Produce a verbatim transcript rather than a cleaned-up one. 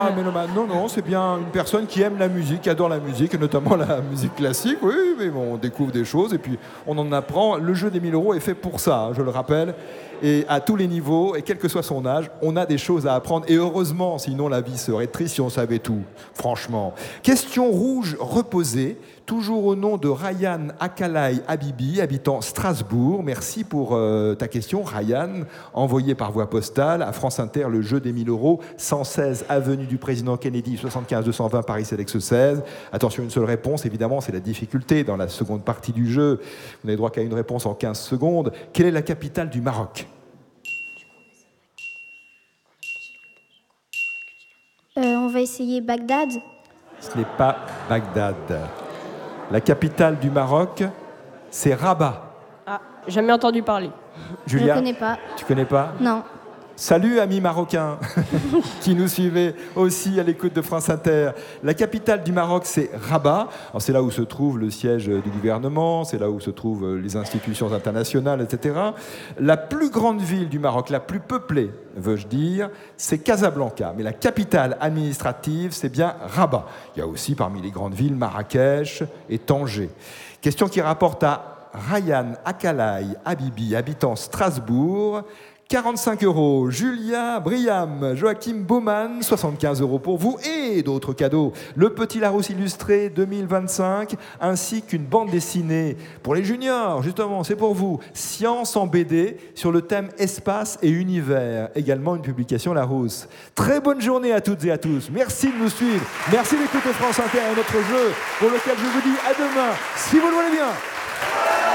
Ah, mélomane, non, non, c'est bien une personne qui aime la musique, qui adore la musique, notamment la musique classique. Oui, mais bon, on découvre des choses et puis on en apprend. Le jeu des mille euros est fait pour ça, hein, je le rappelle. Et à tous les niveaux, et quel que soit son âge, on a des choses à apprendre. Et heureusement, sinon la vie serait triste si on savait tout, franchement. Question rouge reposée, toujours au nom de Ryan Akalai Habibi, habitant Strasbourg. Merci pour euh, ta question, Ryan, envoyée par voie postale à France Inter, le jeu des mille euros, cent seize avenue du Président Kennedy, soixante-quinze deux cent vingt Paris Sélex seize. Attention, une seule réponse, évidemment, c'est la difficulté dans la seconde partie du jeu. Vous n'avez droit qu'à une réponse en quinze secondes. Quelle est la capitale du Maroc ? Euh, on va essayer Bagdad. Ce n'est pas Bagdad. La capitale du Maroc, c'est Rabat. Ah, jamais entendu parler. Julia, Je ne connais pas. tu connais pas ? Non. Salut amis marocains qui nous suivez aussi à l'écoute de France Inter. La capitale du Maroc, c'est Rabat. Alors, c'est là où se trouve le siège du gouvernement, c'est là où se trouvent les institutions internationales, et cetera. La plus grande ville du Maroc, la plus peuplée, veux-je dire, c'est Casablanca. Mais la capitale administrative, c'est bien Rabat. Il y a aussi parmi les grandes villes Marrakech et Tanger. Question qui rapporte à Ryan Akalai Habibi, habitant Strasbourg. quarante-cinq euros. Julia Briam, Joachim Baumann, soixante-quinze euros pour vous et d'autres cadeaux. Le Petit Larousse illustré deux mille vingt-cinq, ainsi qu'une bande dessinée pour les juniors, justement, c'est pour vous. Science en B D sur le thème espace et univers. Également une publication Larousse. Très bonne journée à toutes et à tous. Merci de nous suivre. Merci d'écouter France Inter et notre jeu pour lequel je vous dis à demain, si vous le voulez bien.